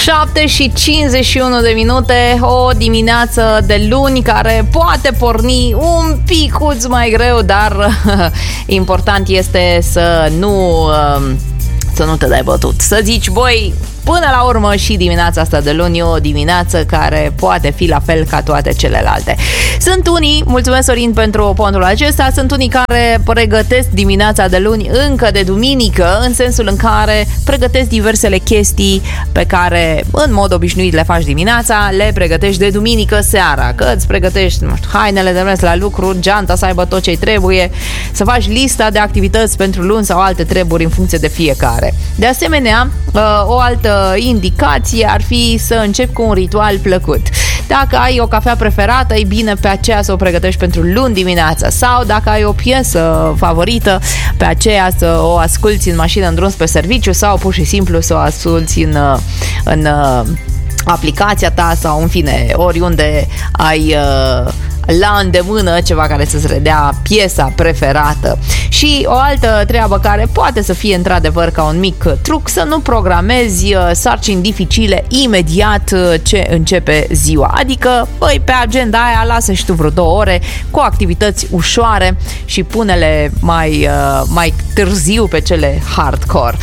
7:51 o dimineață de luni care poate porni un picuț mai greu, dar important este să nu te dai bătut. Să zici, băi, până la urmă și dimineața asta de luni e o dimineață care poate fi la fel ca toate celelalte. Sunt unii, mulțumesc Sorin pentru pontul acesta, sunt unii care pregătesc dimineața de luni încă de duminică, în sensul în care pregătesc diversele chestii pe care în mod obișnuit le faci dimineața, le pregătești de duminică seara, că îți pregătești, nu știu, hainele de mers la lucru, geanta să aibă tot ce-i trebuie, să faci lista de activități pentru luni sau alte treburi în funcție de fiecare. De asemenea, o altă indicație ar fi să începi cu un ritual plăcut. Dacă ai o cafea preferată, e bine pe aceea să o pregătești pentru luni dimineața, sau dacă ai o piesă favorită, pe aceea să o asculți în mașină în drum spre serviciu, sau pur și simplu să o asculți în aplicația ta sau în fine oriunde ai la îndemână ceva care să-ți redea piesa preferată. Și o altă treabă care poate să fie într-adevăr ca un mic truc, să nu programezi sarcini dificile imediat ce începe ziua. Adică, băi, pe agenda aia lasă și tu vreo 2 ore cu activități ușoare și pune-le mai târziu pe cele hardcore.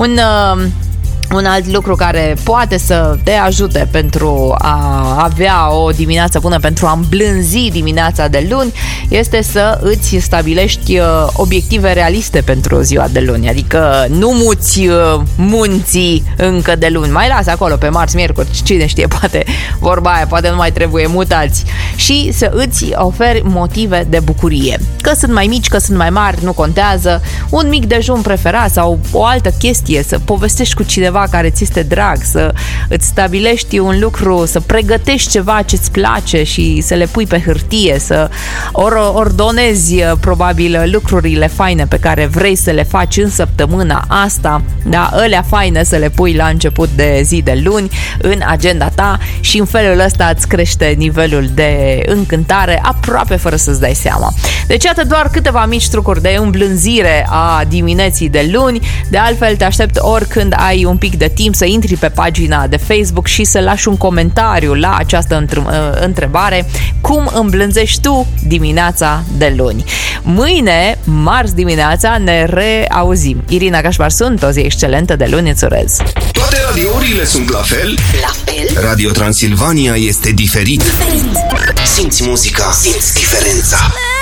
Un alt lucru care poate să te ajute pentru a avea o dimineață bună, pentru a îmblânzi dimineața de luni, este să îți stabilești obiective realiste pentru ziua de luni. Adică nu muți munții încă de luni, mai lasă acolo pe marți, miercuri, cine știe, poate vorba aia, poate nu mai trebuie mutați. Și să îți oferi motive de bucurie. Că sunt mai mici, că sunt mai mari, nu contează. Un mic dejun preferat sau o altă chestie, să povestești cu cineva care ți este drag, să îți stabilești un lucru, să pregătești ceva ce-ți place și să le pui pe hârtie, să ordonezi probabil lucrurile faine pe care vrei să le faci în săptămâna asta, da, alea faine să le pui la început de zi de luni în agenda ta și în felul ăsta îți crește nivelul de încântare aproape fără să-ți dai seama. Deci iată doar câteva mici trucuri de îmblânzire a dimineții de luni. De altfel te aștept oricând ai un pic de timp să intri pe pagina de Facebook și să lași un comentariu la această întrebare: cum îmblânzești tu dimineața de luni? Mâine, marți dimineața, ne reauzim. Irina Cașmar sunt, o zi excelentă de luni îți urez. Toate radiourile sunt la fel? La fel? Radio Transilvania este diferit. Simți muzica, simți diferența.